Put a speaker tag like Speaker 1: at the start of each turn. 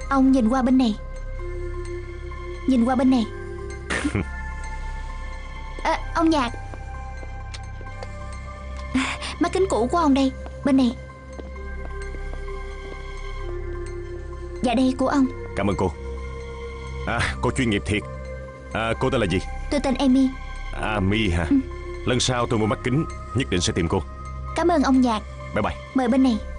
Speaker 1: Ông nhìn qua bên này. Nhìn qua bên này. Ông Nhạc, mắt kính cũ của ông đây. Bên này. Dạ đây của ông.
Speaker 2: Cảm ơn cô. Cô chuyên nghiệp thiệt. Cô tên là gì?
Speaker 1: Tôi tên Amy.
Speaker 2: My hả? Lần sau tôi mua mắt kính nhất định sẽ tìm cô.
Speaker 1: Cảm ơn ông Nhạc.
Speaker 2: Bye bye.
Speaker 1: Mời bên này.